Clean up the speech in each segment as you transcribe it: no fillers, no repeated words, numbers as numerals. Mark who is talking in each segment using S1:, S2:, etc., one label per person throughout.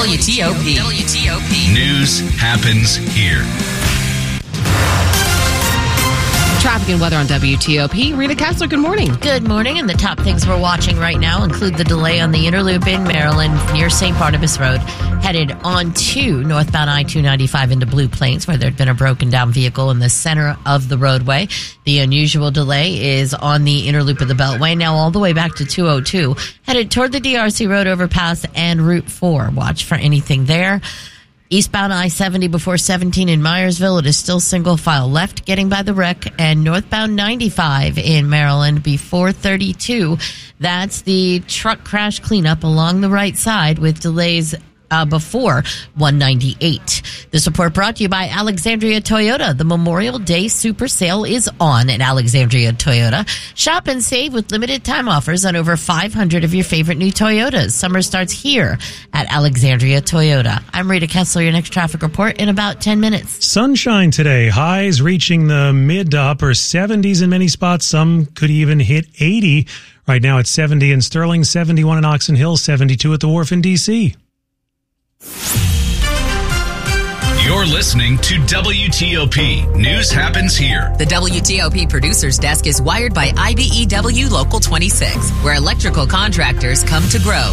S1: WTOP.
S2: News happens here.
S3: Traffic and weather on WTOP. Rita Kessler, good morning.
S4: Good morning. And the top things we're watching right now include the delay on the Interloop in Maryland near St. Barnabas Road, headed on to northbound I-295 into Blue Plains, where there'd been a broken down vehicle in the center of the roadway. The unusual delay is on the Interloop of the Beltway, now all the way back to 202, headed toward the DRC Road overpass and Route 4. Watch for anything there. Eastbound I-70 before 17 in Myersville, it is still single file left getting by the wreck, and northbound 95 in Maryland before 32. That's the truck crash cleanup along the right side with delays before 198. This report brought to you by Alexandria Toyota. The Memorial Day Super Sale is on at Alexandria Toyota. Shop and save with limited time offers on over 500 of your favorite new Toyotas. Summer starts here at Alexandria Toyota. I'm Rita Kessler, your next traffic report in about 10 minutes.
S5: Sunshine today. Highs reaching the mid to upper 70s in many spots. Some could even hit 80. Right now it's 70 in Sterling, 71 in Oxon Hill, 72 at the Wharf in D.C.
S2: You're listening to WTOP. News happens here.
S1: The WTOP Producers Desk is wired by IBEW Local 26, where electrical contractors come to grow.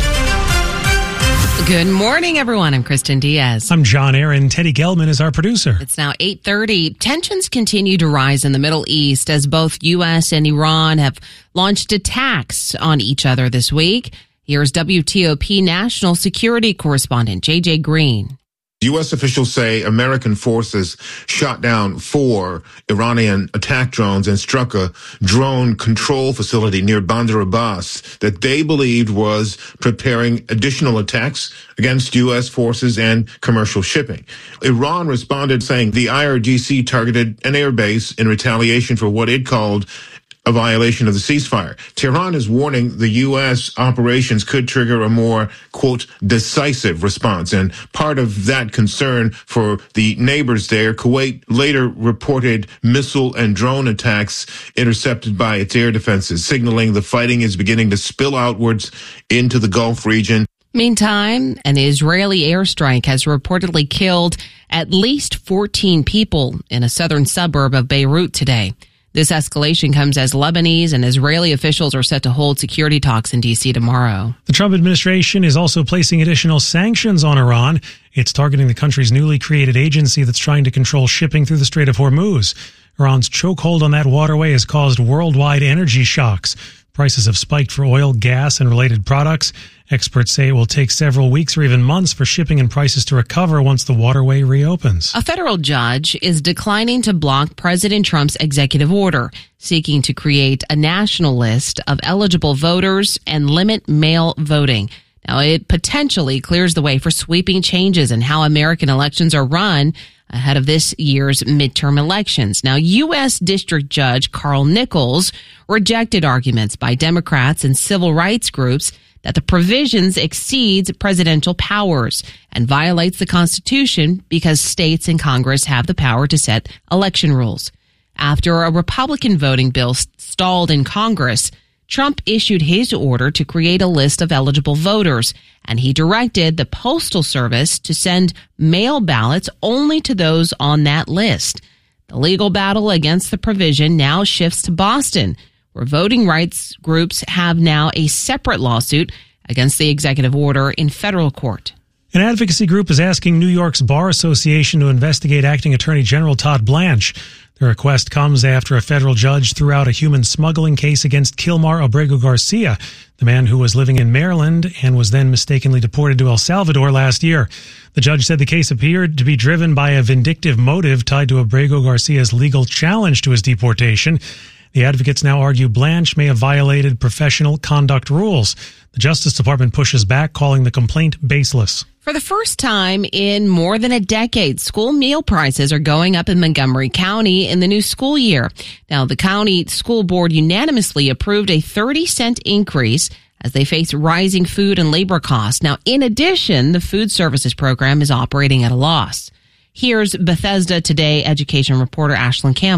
S3: Good morning, everyone. I'm Kristen Diaz.
S5: I'm John Aaron. Teddy Gelman is our producer.
S3: It's now 8:30. Tensions continue to rise in the Middle East as both U.S. and Iran have launched attacks on each other this week. Here's WTOP National Security Correspondent J.J. Green.
S6: U.S. officials say American forces shot down 4 Iranian attack drones and struck a drone control facility near Bandar Abbas that they believed was preparing additional attacks against U.S. forces and commercial shipping. Iran responded saying the IRGC targeted an airbase in retaliation for what it called a violation of the ceasefire. Tehran is warning the U.S. operations could trigger a more, quote, decisive response. And part of that concern for the neighbors there, Kuwait later reported missile and drone attacks intercepted by its air defenses, signaling the fighting is beginning to spill outwards into the Gulf region.
S3: Meantime, an Israeli airstrike has reportedly killed at least 14 people in a southern suburb of Beirut today. This escalation comes as Lebanese and Israeli officials are set to hold security talks in D.C. tomorrow.
S5: The Trump administration is also placing additional sanctions on Iran. It's targeting the country's newly created agency that's trying to control shipping through the Strait of Hormuz. Iran's chokehold on that waterway has caused worldwide energy shocks. Prices have spiked for oil, gas, and related products. Experts say it will take several weeks or even months for shipping and prices to recover once the waterway reopens.
S3: A federal judge is declining to block President Trump's executive order, seeking to create a national list of eligible voters and limit mail voting. Now, it potentially clears the way for sweeping changes in how American elections are run ahead of this year's midterm elections. Now, U.S. District Judge Carl Nichols rejected arguments by Democrats and civil rights groups that the provisions exceeds presidential powers and violates the Constitution because states and Congress have the power to set election rules. After a Republican voting bill stalled in Congress, Trump issued his order to create a list of eligible voters, and he directed the Postal Service to send mail ballots only to those on that list. The legal battle against the provision now shifts to Boston, where voting rights groups have now a separate lawsuit against the executive order in federal court.
S5: An advocacy group is asking New York's Bar Association to investigate Acting Attorney General Todd Blanche. The request comes after a federal judge threw out a human smuggling case against Kilmar Abrego Garcia, the man who was living in Maryland and was then mistakenly deported to El Salvador last year. The judge said the case appeared to be driven by a vindictive motive tied to Abrego Garcia's legal challenge to his deportation. The advocates now argue Blanche may have violated professional conduct rules. The Justice Department pushes back, calling the complaint baseless.
S3: For the first time in more than a decade, school meal prices are going up in Montgomery County in the new school year. Now, the county school board unanimously approved a 30-cent increase as they face rising food and labor costs. Now, in addition, the food services program is operating at a loss. Here's Bethesda Today education reporter Ashlyn Campbell.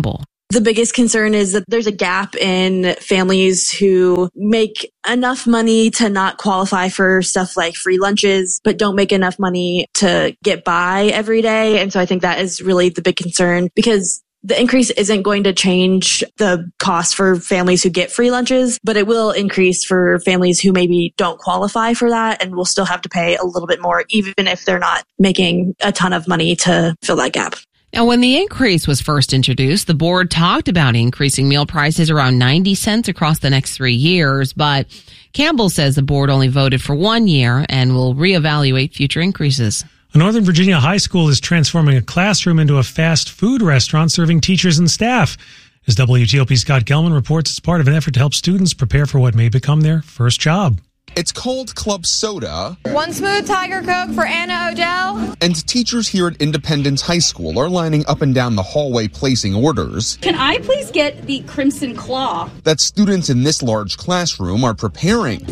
S7: The biggest concern is that there's a gap in families who make enough money to not qualify for stuff like free lunches, but don't make enough money to get by every day. And so I think that is really the big concern, because the increase isn't going to change the cost for families who get free lunches, but it will increase for families who maybe don't qualify for that and will still have to pay a little bit more, even if they're not making a ton of money to fill that gap.
S3: Now, when the increase was first introduced, the board talked about increasing meal prices around 90 cents across the next 3 years. But Campbell says the board only voted for 1 year and will reevaluate future increases.
S5: A Northern Virginia high school is transforming a classroom into a fast food restaurant serving teachers and staff. As WTOP's Scott Gelman reports, it's part of an effort to help students prepare for what may become their first job.
S8: It's called Club Soda.
S9: One smooth Tiger Coke for Anna Odell.
S8: And teachers here at Independence High School are lining up and down the hallway placing orders.
S9: Can I please get the Crimson Claw?
S8: That students in this large classroom are preparing.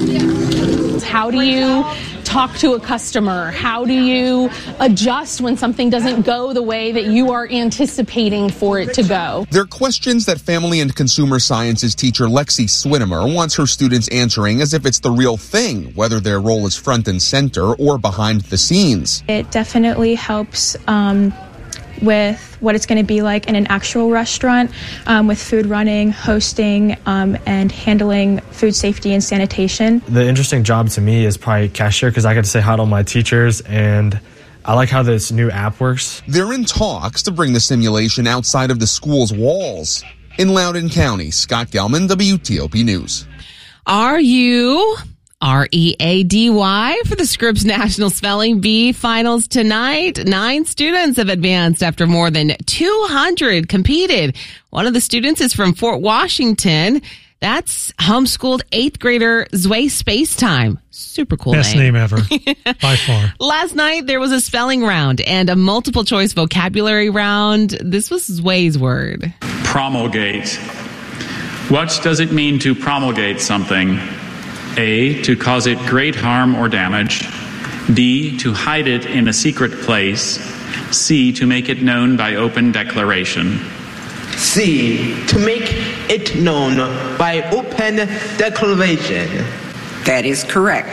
S10: How do you talk to a customer? How do you adjust when something doesn't go the way that you are anticipating for it to go?
S8: They're questions that Family and Consumer Sciences teacher Lexi Swinimer wants her students answering as if it's the real thing, whether their role is front and center or behind the scenes.
S11: It definitely helps with what it's going to be like in an actual restaurant, with food running, hosting, and handling food safety and sanitation.
S12: The interesting job to me is probably cashier, because I get to say hi to all my teachers, and I like how this new app works.
S8: They're in talks to bring the simulation outside of the school's walls. In Loudoun County, Scott Gelman, WTOP News.
S3: Are you READY for the Scripps National Spelling Bee Finals tonight? 9 students have advanced after more than 200 competed. One of the students is from Fort Washington. That's homeschooled 8th grader Zway Spacetime. Super cool
S5: Best name ever, by far.
S3: Last night, there was a spelling round and a multiple choice vocabulary round. This was Zway's word.
S13: Promulgate. What does it mean to promulgate something? A, to cause it great harm or damage. B, to hide it in a secret place. C, to make it known by open declaration.
S14: C, to make it known by open declaration.
S15: That is correct.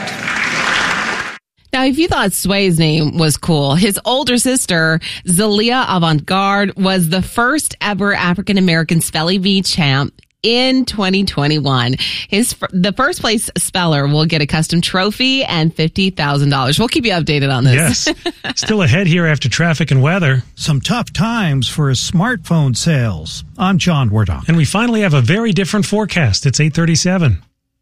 S3: Now, if you thought Sway's name was cool, his older sister, Zalia Avant-Garde, was the first ever African-American spelling bee champ in 2021. The first place speller will get a custom trophy and $50,000. We'll keep you updated on this.
S5: Yes. Still ahead here after traffic and weather.
S16: Some tough times for smartphone sales. I'm John Wardock.
S5: And we finally have a very different forecast. It's 8:37.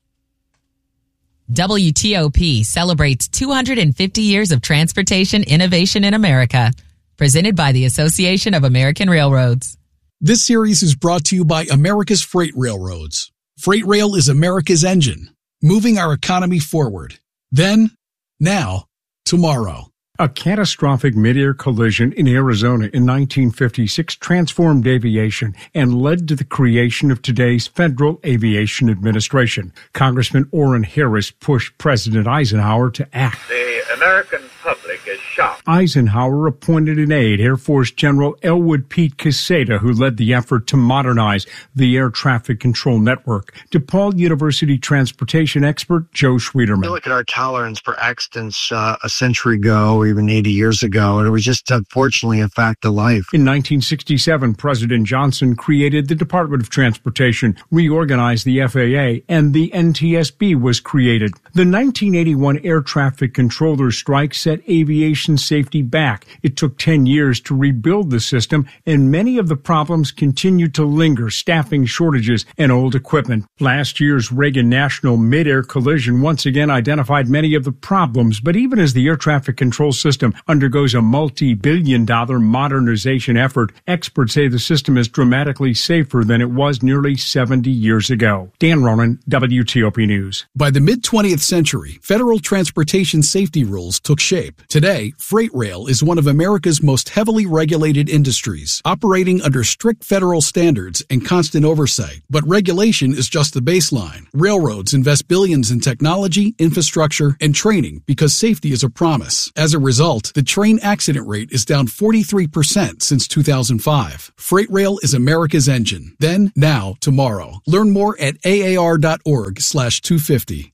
S1: WTOP celebrates 250 years of transportation innovation in America. Presented by the Association of American Railroads.
S17: This series is brought to you by America's Freight Railroads. Freight Rail is America's engine, moving our economy forward. Then, now, tomorrow.
S18: A catastrophic mid-air collision in Arizona in 1956 transformed aviation and led to the creation of today's Federal Aviation Administration. Congressman Orrin Harris pushed President Eisenhower to act.
S19: The American public is shocked.
S18: Eisenhower appointed an aide, Air Force General Elwood Pete Quesada, who led the effort to modernize the air traffic control network. DePaul University transportation expert Joe Schwederman.
S20: You look at our tolerance for accidents a century ago, even 80 years ago, and it was just unfortunately a fact of life.
S18: In 1967, President Johnson created the Department of Transportation, reorganized the FAA, and the NTSB was created. The 1981 air traffic controller strike set aviation safety back. It took 10 years to rebuild the system, and many of the problems continue to linger: staffing shortages and old equipment. Last year's Reagan National mid-air collision once again identified many of the problems, but even as the air traffic control system undergoes a multi-billion-dollar modernization effort, experts say the system is dramatically safer than it was nearly 70 years ago. Dan Ronan, WTOP News.
S17: By the mid-20th century, federal transportation safety rules took shape. Today, freight rail is one of America's most heavily regulated industries, operating under strict federal standards and constant oversight. But regulation is just the baseline. Railroads invest billions in technology, infrastructure, and training because safety is a promise. As a result, the train accident rate is down 43% since 2005. Freight rail is America's engine. Then, now, tomorrow. Learn more at aar.org/250.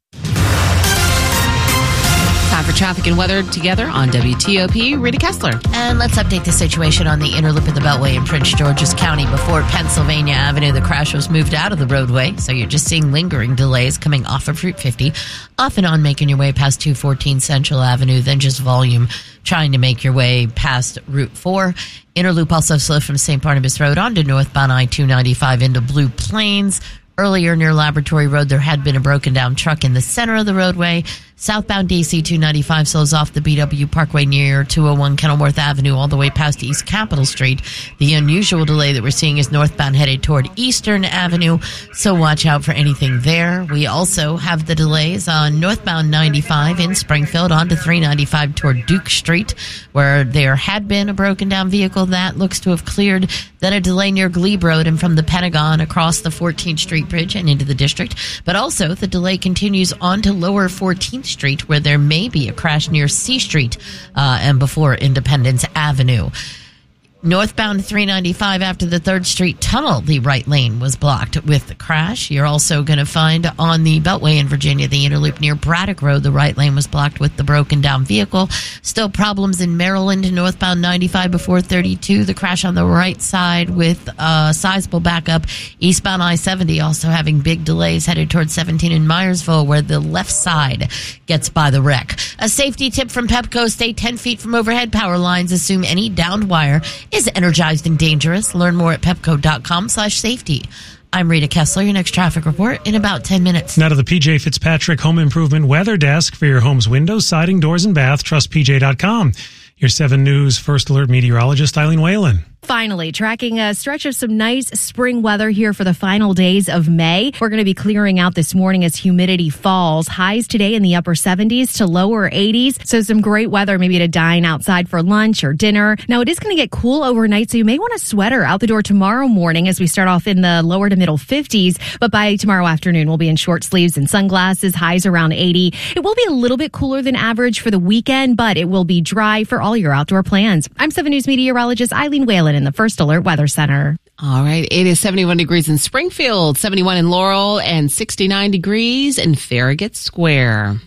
S3: Time for traffic and weather together on WTOP. Rita Kessler.
S4: And let's update the situation on the inner loop of the Beltway in Prince George's County. Before Pennsylvania Avenue, the crash was moved out of the roadway, so you're just seeing lingering delays coming off of Route 50, off and on making your way past 214 Central Avenue, then just volume trying to make your way past Route 4. Inner loop also slow from St. Barnabas Road onto northbound I-295 into Blue Plains. Earlier near Laboratory Road, there had been a broken down truck in the center of the roadway. Southbound DC 295 slows off the BW Parkway near 201 Kenilworth Avenue all the way past East Capitol Street. The unusual delay that we're seeing is northbound headed toward Eastern Avenue, so watch out for anything there. We also have the delays on northbound 95 in Springfield onto 395 toward Duke Street, where there had been a broken down vehicle that looks to have cleared. Then a delay near Glebe Road and from the Pentagon across the 14th Street Bridge and into the district. But also the delay continues onto lower 14th Street, where there may be a crash near C Street and before Independence Avenue. Northbound 395 after the 3rd Street Tunnel, the right lane was blocked with the crash. You're also going to find on the Beltway in Virginia, the inner loop near Braddock Road, the right lane was blocked with the broken down vehicle. Still problems in Maryland, northbound 95 before 32. The crash on the right side with a sizable backup. Eastbound I-70 also having big delays headed towards 17 in Myersville, where the left side gets by the wreck. A safety tip from Pepco: stay 10 feet from overhead power lines. Assume any downed wire is energized and dangerous. Learn more at pepco.com/safety. I'm Rita Kessler. Your next traffic report in about 10 minutes.
S5: Now to the PJ Fitzpatrick Home Improvement Weather Desk for your home's windows, siding, doors, and bath. Trust PJ.com. Your 7 News First Alert meteorologist Eileen Whalen.
S21: Finally, tracking a stretch of some nice spring weather here for the final days of May. We're going to be clearing out this morning as humidity falls. Highs today in the upper 70s to lower 80s. So some great weather maybe to dine outside for lunch or dinner. Now, it is going to get cool overnight, so you may want a sweater out the door tomorrow morning as we start off in the lower to middle 50s. But by tomorrow afternoon, we'll be in short sleeves and sunglasses, highs around 80. It will be a little bit cooler than average for the weekend, but it will be dry for all your outdoor plans. I'm 7 News meteorologist Eileen Whalen in the First Alert Weather Center.
S3: All right. It is 71 degrees in Springfield, 71 in Laurel, and 69 degrees in Farragut Square.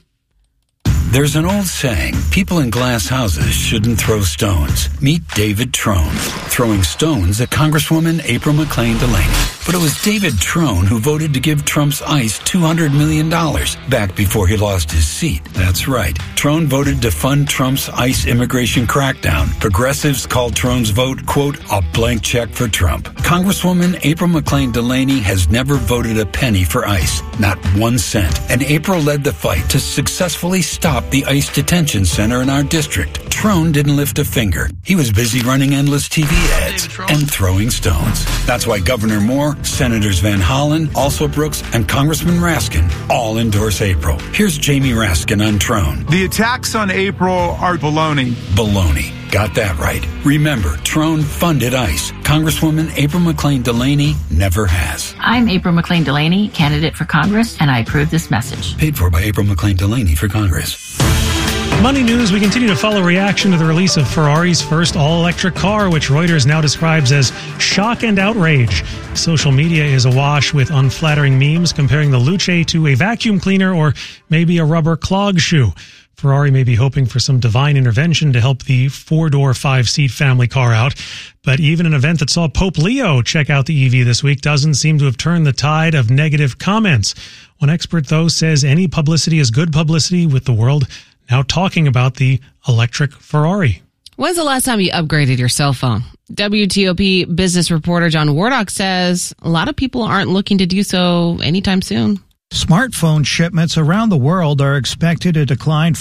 S22: There's an old saying, people in glass houses shouldn't throw stones. Meet David Trone, throwing stones at Congresswoman April McClain Delaney. But it was David Trone who voted to give Trump's ICE $200 million back before he lost his seat. That's right. Trone voted to fund Trump's ICE immigration crackdown. Progressives called Trone's vote, quote, a blank check for Trump. Congresswoman April McClain Delaney has never voted a penny for ICE, not 1 cent. And April led the fight to successfully stop the ICE detention center in our district. Trone didn't lift a finger. He was busy running endless TV ads and throwing stones. That's why Governor Moore, Senators Van Hollen, Alsobrooks, and Congressman Raskin all endorse April. Here's Jamie Raskin on Trone.
S23: The attacks on April are baloney.
S22: Baloney. Got that right. Remember, Trone funded ICE. Congresswoman April McClain Delaney never has.
S24: I'm April McClain Delaney, candidate for Congress, and I approve this message.
S22: Paid for by April McClain Delaney for Congress.
S5: Money news, we continue to follow reaction to the release of Ferrari's first all-electric car, which Reuters now describes as shock and outrage. Social media is awash with unflattering memes comparing the Luce to a vacuum cleaner or maybe a rubber clog shoe. Ferrari may be hoping for some divine intervention to help the 4-door, 5-seat family car out. But even an event that saw Pope Leo check out the EV this week doesn't seem to have turned the tide of negative comments. One expert, though, says any publicity is good publicity, with the world now talking about the electric Ferrari.
S3: When's the last time you upgraded your cell phone? WTOP business reporter John Wardock says a lot of people aren't looking to do so anytime soon.
S16: Smartphone shipments around the world are expected to decline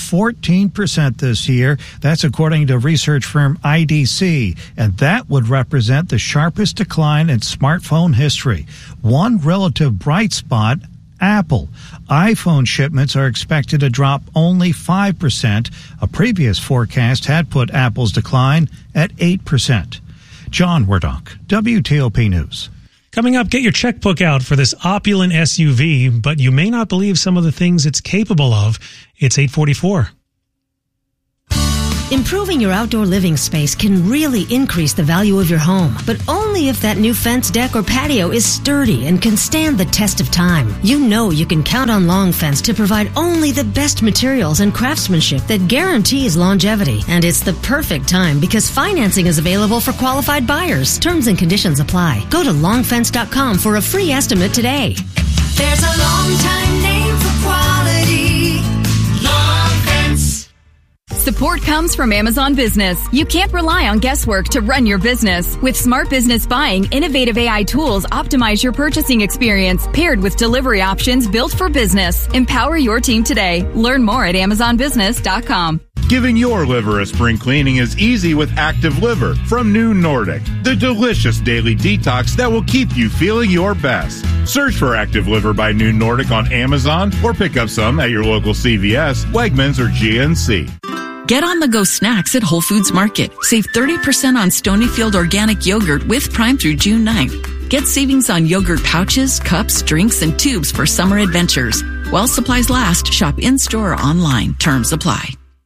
S16: 14% this year. That's according to research firm IDC, and that would represent the sharpest decline in smartphone history. One relative bright spot, Apple. iPhone shipments are expected to drop only 5%. A previous forecast had put Apple's decline at 8%. John Wardock, WTOP News.
S5: Coming up, get your checkbook out for this opulent SUV, but you may not believe some of the things it's capable of. It's 8:44.
S2: Improving your outdoor living space can really increase the value of your home, but only if that new fence, deck, or patio is sturdy and can stand the test of time. You know you can count on Long Fence to provide only the best materials and craftsmanship that guarantees longevity. And it's the perfect time because financing is available for qualified buyers. Terms and conditions apply. Go to longfence.com for a free estimate today.
S6: There's a long time name for quality. Long Fence.
S7: Support comes from Amazon Business. You can't rely on guesswork to run your business. With Smart Business Buying, innovative AI tools optimize your purchasing experience, paired with delivery options built for business. Empower your team today. Learn more at amazonbusiness.com.
S23: Giving your liver a spring cleaning is easy with Active Liver from New Nordic, the delicious daily detox that will keep you feeling your best. Search for Active Liver by New Nordic on Amazon or pick up some at your local CVS, Wegmans, or GNC.
S9: Get on-the-go snacks at Whole Foods Market. Save 30% on Stonyfield organic yogurt with Prime through June 9th. Get savings on yogurt pouches, cups, drinks, and tubes for summer adventures. While supplies last, shop in-store or online. Terms apply.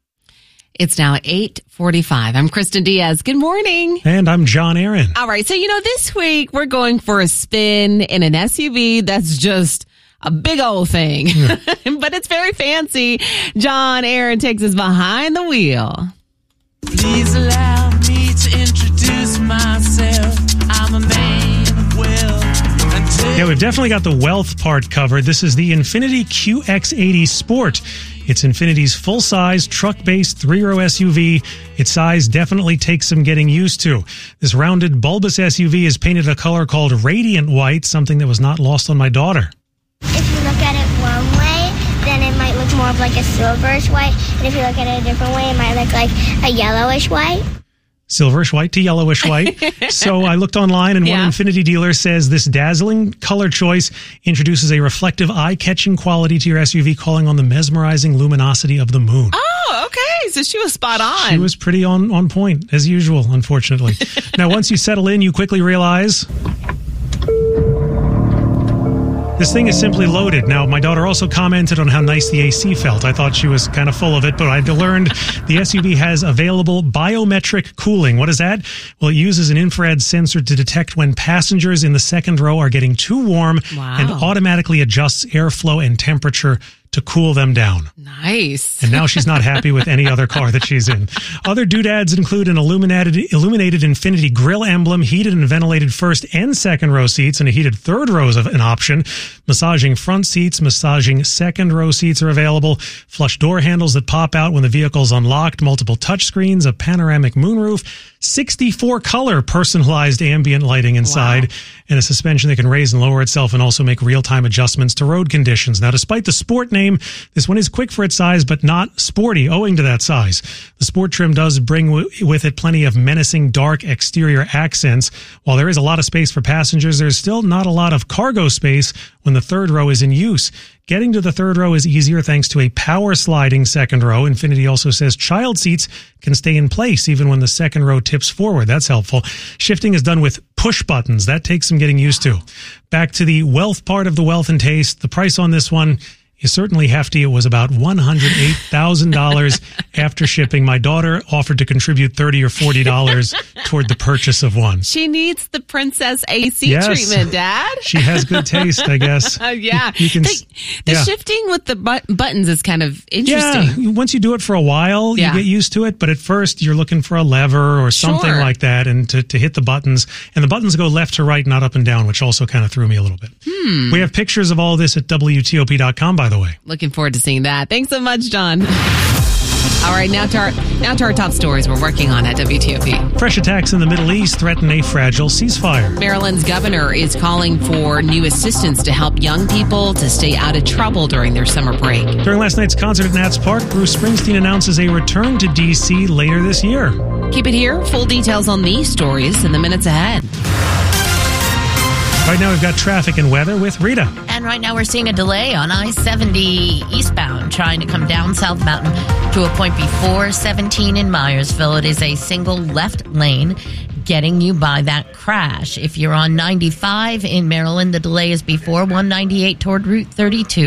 S3: It's now 8:45. I'm Kristen Diaz. Good morning.
S5: And I'm John Aaron.
S3: All right. So, this week we're going for a spin in an SUV that's just a big old thing, but it's very fancy. John Aaron takes us behind the wheel.
S6: Please allow me to introduce myself. I'm a man of wealth.
S5: Yeah, we've definitely got the wealth part covered. This is the Infiniti QX80 Sport. It's Infinity's full-size, truck-based 3-row SUV. Its size definitely takes some getting used to. This rounded, bulbous SUV is painted a color called radiant white, something that was not lost on my daughter.
S25: If you look at it one way, then it might look more of like a silverish white. And if you look at it a different way, it might look like a yellowish white.
S5: Silverish white to yellowish white. So I looked online, and one Infiniti dealer says this dazzling color choice introduces a reflective, eye-catching quality to your SUV, calling on the mesmerizing luminosity of the moon.
S3: Oh, okay. So she was spot on.
S5: She was pretty on point, as usual, unfortunately. Now, once you settle in, you quickly realize this thing is simply loaded. Now, my daughter also commented on how nice the AC felt. I thought she was kind of full of it, but I learned the SUV has available biometric cooling. What is that? Well, it uses an infrared sensor to detect when passengers in the second row are getting too warm and automatically adjusts airflow and temperature to cool them down.
S3: Nice.
S5: And now she's not happy with any other car that she's in. Other doodads include an illuminated Infiniti grille emblem, heated and ventilated first and second row seats, and a heated third row is an option. Massaging front seats, massaging second row seats are available. Flush door handles that pop out when the vehicle's unlocked, multiple touchscreens, a panoramic moonroof, 64-color personalized ambient lighting inside, and a suspension that can raise and lower itself and also make real-time adjustments to road conditions. Now, despite the sport name, this one is quick for its size, but not sporty owing to that size. The sport trim does bring with it plenty of menacing dark exterior accents. While there is a lot of space for passengers, there's still not a lot of cargo space when the third row is in use. Getting to the third row is easier thanks to a power sliding second row. Infiniti also says child seats can stay in place even when the second row tips forward. That's helpful. Shifting is done with push buttons. That takes some getting used to. Back to the wealth part of the wealth and taste. The price on this one is certainly hefty. It was about $108,000 after shipping. My daughter offered to contribute $30 or $40 toward the purchase of one.
S3: She needs the princess AC treatment, Dad.
S5: She has good taste, I guess.
S3: Yeah.
S5: You can,
S3: the shifting with the buttons is kind of interesting.
S5: Yeah. Once you do it for a while, you get used to it. But at first, you're looking for a lever or something like that, and to hit the buttons. And the buttons go left to right, not up and down, which also kind of threw me a little bit. We have pictures of all this at WTOP.com, by the way.
S3: Looking forward to seeing that. Thanks so much, John. All right, now to our top stories we're working on at WTOP.
S5: Fresh attacks in the Middle East threaten a fragile ceasefire.
S3: Maryland's governor is calling for new assistance to help young people to stay out of trouble during their summer break.
S5: During last night's concert at Nats Park, Bruce Springsteen announces a return to D.C. later this year.
S3: Keep it here. Full details on these stories in the minutes ahead.
S5: Right now we've got traffic and weather with Rita.
S4: And right now we're seeing a delay on I-70 eastbound, trying to come down South Mountain to a point before 17 in Myersville. It is a single left lane getting you by that crash. If you're on 95 in Maryland, the delay is before 198 toward Route 32.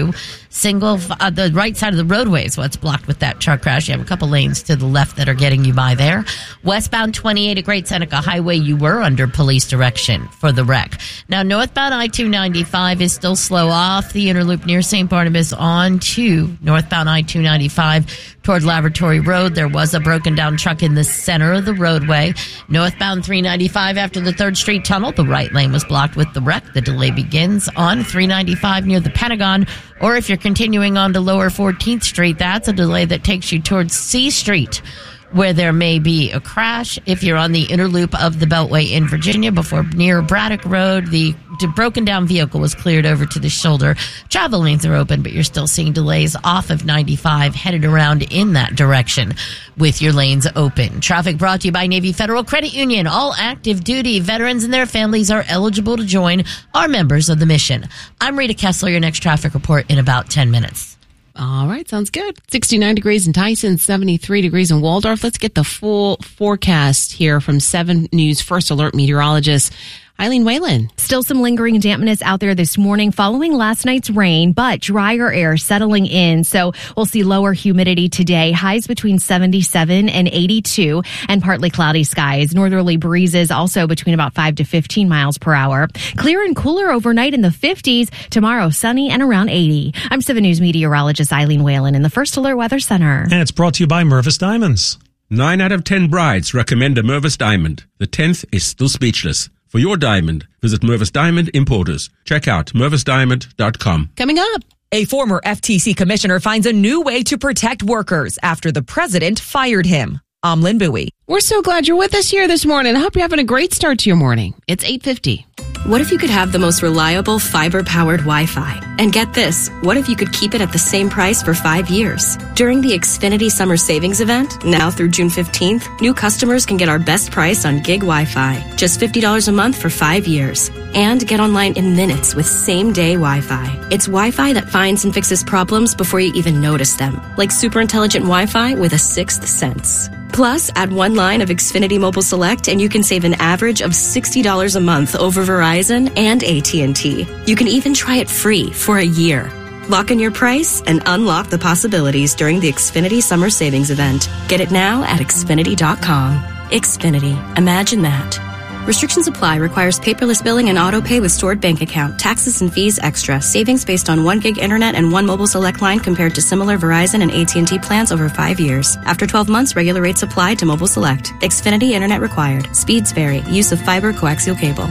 S4: The right side of the roadway is what's blocked with that truck crash. You have a couple lanes to the left that are getting you by there. Westbound 28 at Great Seneca Highway, you were under police direction for the wreck. Now, northbound I-295 is still slow off the inner loop near St. Barnabas on to northbound I-295 toward Laboratory Road. There was a broken down truck in the center of the roadway. Northbound 395 after the 3rd Street Tunnel, the right lane was blocked with the wreck. The delay begins on 395 near the Pentagon, or if you're continuing on to lower 14th Street, that's a delay that takes you towards C Street, where there may be a crash. If you're on the inner loop of the Beltway in Virginia, before near Braddock Road, the broken down vehicle was cleared over to the shoulder. Travel lanes are open, but you're still seeing delays off of 95 headed around in that direction with your lanes open. Traffic brought to you by Navy Federal Credit Union. All active duty veterans and their families are eligible to join, are members of the mission. I'm Rita Kessler, your next traffic report in about 10 minutes.
S3: All right, sounds good. 69 degrees in Tyson, 73 degrees in Waldorf. Let's get the full forecast here from 7 News First Alert meteorologist Eileen Whalen.
S21: Still some lingering dampness out there this morning following last night's rain, but drier air settling in. So we'll see lower humidity today, highs between 77 and 82, and partly cloudy skies. Northerly breezes also between about 5 to 15 miles per hour. Clear and cooler overnight in the 50s. Tomorrow, sunny and around 80. I'm 7 News meteorologist Eileen Whalen in the First Alert Weather Center.
S5: And it's brought to you by Mervis Diamonds.
S8: 9 out of 10 brides recommend a Mervis Diamond. The 10th is still speechless. For your diamond, visit Mervis Diamond Importers. Check out mervisdiamond.com.
S3: Coming up,
S10: a former FTC commissioner finds a new way to protect workers after the president fired him. I'm Lynn Bowie.
S3: We're so glad you're with us here this morning. I hope you're having a great start to your morning. It's 8:50.
S11: What if you could have the most reliable fiber-powered Wi-Fi? And get this, what if you could keep it at the same price for 5 years? During the Xfinity Summer Savings Event, now through June 15th, new customers can get our best price on gig Wi-Fi. Just $50 a month for 5 years. And get online in minutes with same-day Wi-Fi. It's Wi-Fi that finds and fixes problems before you even notice them. Like super intelligent Wi-Fi with a sixth sense. Plus, add 1 line of Xfinity Mobile Select and you can save an average of $60 a month over Verizon and AT&T. You can even try it free for a year. Lock in your price and unlock the possibilities during the Xfinity Summer Savings Event. Get it now at Xfinity.com. Xfinity. Imagine that. Restrictions apply. Requires paperless billing and auto pay with stored bank account. Taxes and fees extra. Savings based on 1 gig internet and 1 mobile select line compared to similar Verizon and AT&T plans over 5 years. After 12 months, regular rates apply to mobile select. Xfinity internet required. Speeds vary. Use of fiber coaxial cable.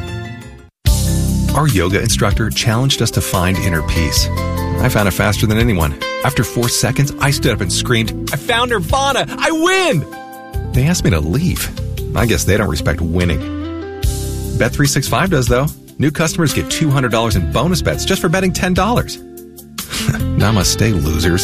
S12: Our yoga instructor challenged us to find inner peace. I found it faster than anyone. After 4 seconds, I stood up and screamed, "I found Nirvana! I win!" They asked me to leave. I guess they don't respect winning. Bet365 does, though. New customers get $200 in bonus bets just for betting $10. Namaste, losers.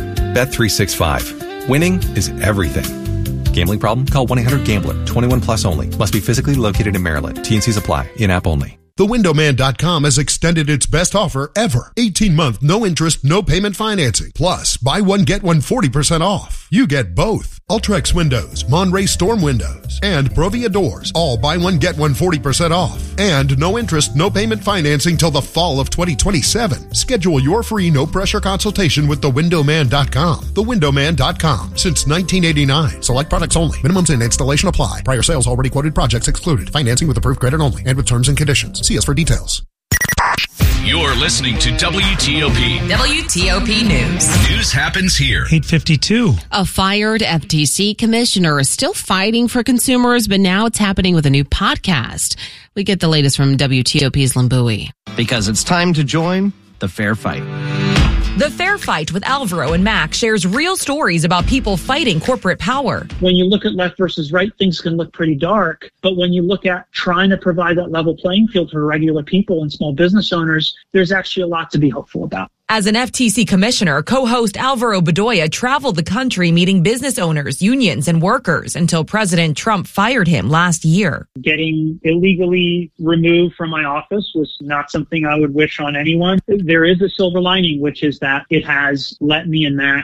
S12: Bet365. Winning is everything. Gambling problem? Call 1-800-GAMBLER. 21 plus only. Must be physically located in Maryland. T&Cs apply. In-app only.
S13: TheWindowMan.com has extended its best offer ever. 18-month, no interest, no payment financing. Plus, buy one, get one 40% off. You get both. Ultrex Windows, Monterey Storm Windows, and Provia Doors. All buy one, get one 40% off. And no interest, no payment financing till the fall of 2027. Schedule your free no-pressure consultation with TheWindowMan.com. TheWindowMan.com. Since 1989. Select products only. Minimums and installation apply. Prior sales already quoted projects excluded. Financing with approved credit only and with terms and conditions. See us for details.
S26: You're listening to WTOP.
S10: WTOP News.
S26: News happens here.
S5: 8:52.
S3: A fired FTC commissioner is still fighting for consumers, but now it's happening with a new podcast. We get the latest from WTOP's Lynn Bowie.
S27: Because it's time to join the fair fight.
S10: The Fair Fight with Alvaro and Mac shares real stories about people fighting corporate power.
S28: When you look at left versus right, things can look pretty dark. But when you look at trying to provide that level playing field for regular people and small business owners, there's actually a lot to be hopeful about.
S10: As an FTC commissioner, co-host Alvaro Bedoya traveled the country meeting business owners, unions, and workers until President Trump fired him last year.
S28: Getting illegally removed from my office was not something I would wish on anyone. There is a silver lining, which is that it has let me and Max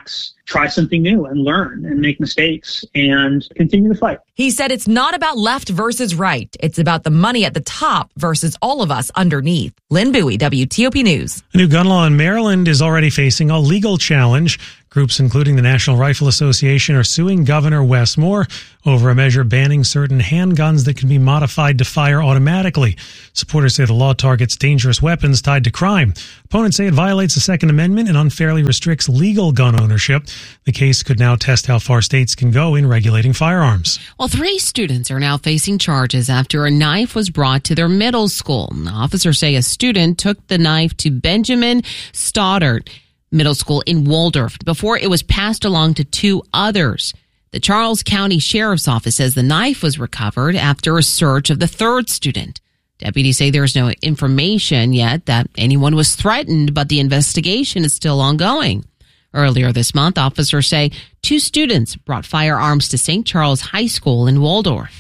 S28: try something new and learn and make mistakes and continue to fight.
S10: He said it's not about left versus right. It's about the money at the top versus all of us underneath. Lynn Bowie, WTOP News.
S5: A new gun law in Maryland is already facing a legal challenge. Groups including the National Rifle Association are suing Governor Wes Moore over a measure banning certain handguns that can be modified to fire automatically. Supporters say the law targets dangerous weapons tied to crime. Opponents say it violates the Second Amendment and unfairly restricts legal gun ownership. The case could now test how far states can go in regulating firearms.
S3: Well, 3 students are now facing charges after a knife was brought to their middle school. Officers say a student took the knife to Benjamin Stoddard Middle School in Waldorf before it was passed along to 2 others. The Charles County Sheriff's Office says the knife was recovered after a search of the 3rd student. Deputies say there is no information yet that anyone was threatened, but the investigation is still ongoing. Earlier this month, officers say 2 students brought firearms to St. Charles High School in Waldorf.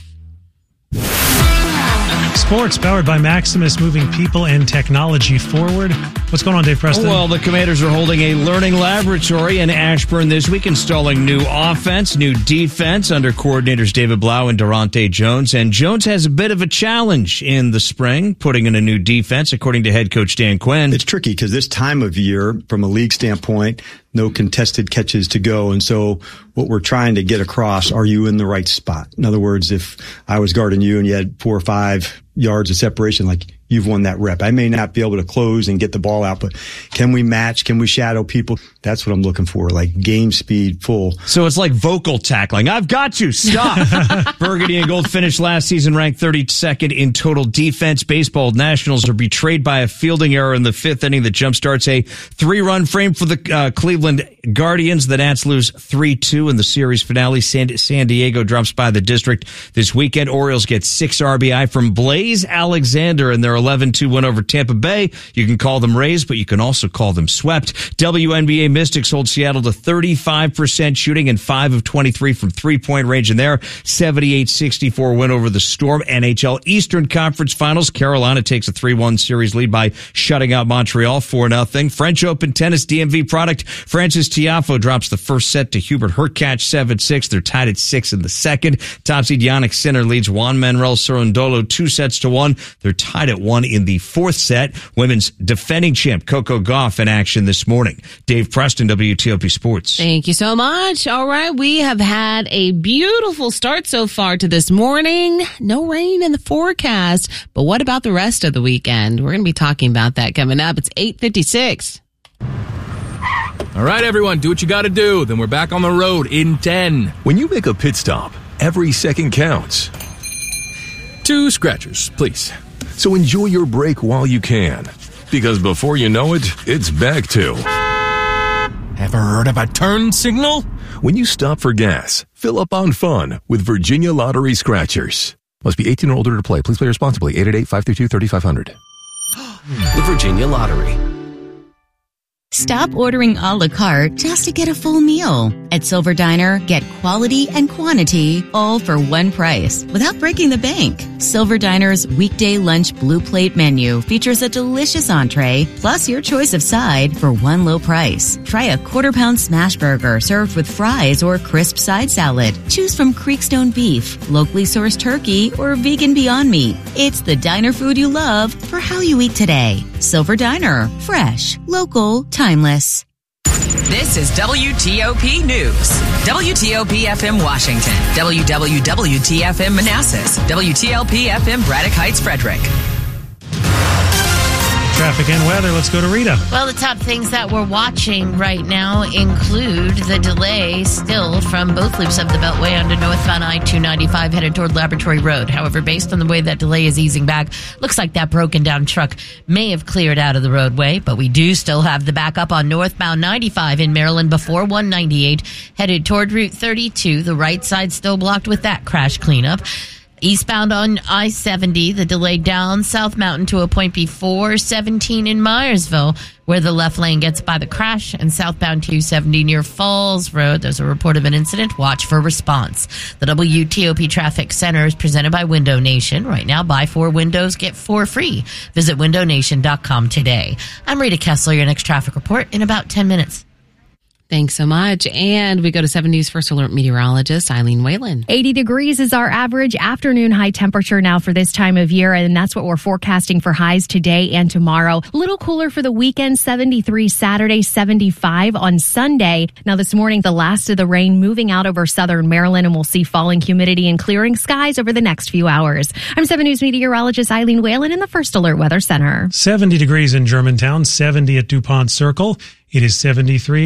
S5: Sports powered by Maximus, moving people and technology forward. What's going on, Dave Preston?
S1: Well, the Commanders are holding a learning laboratory in Ashburn this week, installing new offense, new defense under coordinators David Blau and Durante Jones. And Jones has a bit of a challenge in the spring, putting in a new defense, according to head coach Dan Quinn.
S14: It's tricky because this time of year, from a league standpoint, no contested catches to go. And so what we're trying to get across, are you in the right spot? In other words, if I was guarding you and you had 4 or 5 yards of separation, like, you've won that rep. I may not be able to close and get the ball out, but can we match? Can we shadow people? That's what I'm looking for, like game speed, full.
S1: So it's like vocal tackling. I've got you. Stop. Burgundy and Gold finished last season ranked 32nd in total defense. Baseball Nationals are betrayed by a fielding error in the 5th inning that jumpstarts a 3-run frame for the Cleveland Guardians. The Nats lose 3-2 in the series finale. San Diego drops by the District this weekend. Orioles get 6 RBI from Blaze Alexander in their 11-2 win over Tampa Bay. You can call them Rays, but you can also call them swept. WNBA Mystics hold Seattle to 35% shooting and 5 of 23 from three-point range in their 78-64 win over the Storm. NHL Eastern Conference Finals. Carolina takes a 3-1 series lead by shutting out Montreal 4-0. French Open tennis DMV product. Frances Tiafoe drops the first set to Hubert Hurkacz 7-6. They're tied at 6 in the second. Top seed Jannik Sinner leads Juan Manuel Cerundolo 2-1. They're tied at 1 in the 4th set. Women's defending champ Coco Gauff in action this morning. Dave Preston, WTOP Sports.
S3: Thank you so much. All right, we have had a beautiful start so far to this morning. No rain in the forecast, but what about the rest of the weekend? We're going to be talking about that coming up. It's 8:56.
S15: All right, everyone, do what you got to do. Then we're back on the road in 10.
S17: When you make a pit stop, every second counts.
S15: 2 scratchers, please.
S17: So enjoy your break while you can, because before you know it, it's back to...
S15: Ever heard of a turn signal?
S17: When you stop for gas, fill up on fun with Virginia Lottery Scratchers. Must be 18 or older to play. Please play responsibly. 888-532-3500.
S26: The Virginia Lottery.
S18: Stop ordering a la carte just to get a full meal. At Silver Diner, get quality and quantity all for one price without breaking the bank. Silver Diner's weekday lunch blue plate menu features a delicious entree plus your choice of side for one low price. Try a quarter-pound smash burger served with fries or crisp side salad. Choose from Creekstone beef, locally sourced turkey, or vegan Beyond Meat. It's the diner food you love for how you eat today. Silver Diner. Fresh. Local. Timeless.
S10: This is WTOP News. WTOP FM Washington. WWWTFM Manassas. WTLP FM Braddock Heights Frederick.
S5: Traffic and weather. Let's go to Rita.
S4: Well, the top things that we're watching right now include the delay still from both loops of the Beltway onto northbound I-295 headed toward Laboratory Road. However, based on the way that delay is easing back, looks like that broken down truck may have cleared out of the roadway, but we do still have the backup on northbound 95 in Maryland before 198 headed toward Route 32. The right side still blocked with that crash cleanup. Eastbound on I-70, the delay down South Mountain to a point before 17 in Myersville, where the left lane gets by the crash, and southbound 270 near Falls Road. There's a report of an incident. Watch for response. The WTOP Traffic Center is presented by Window Nation. Right now, buy 4 windows, get 4 free. Visit windownation.com today. I'm Rita Kessler, your next traffic report in about 10 minutes.
S3: Thanks so much. And we go to 7 News First Alert meteorologist Eileen Whalen.
S21: 80 degrees is our average afternoon high temperature now for this time of year, and that's what we're forecasting for highs today and tomorrow. A little cooler for the weekend, 73 Saturday, 75 on Sunday. Now this morning, the last of the rain moving out over southern Maryland, and we'll see falling humidity and clearing skies over the next few hours. I'm 7 News meteorologist Eileen Whalen in the First Alert Weather Center.
S5: 70 degrees in Germantown, 70 at DuPont Circle. It is 73